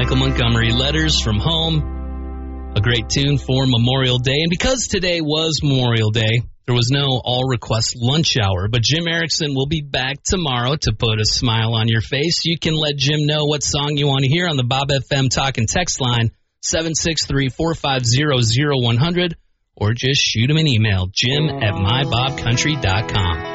Michael Montgomery, Letters from Home, a great tune for Memorial Day. And because today was Memorial Day, there was no all-request lunch hour, but Jim Erickson will be back tomorrow to put a smile on your face. You can let Jim know what song you want to hear on the Bob FM Talk and Text line, 763-450-0100, or just shoot him an email, jim@mybobcountry.com.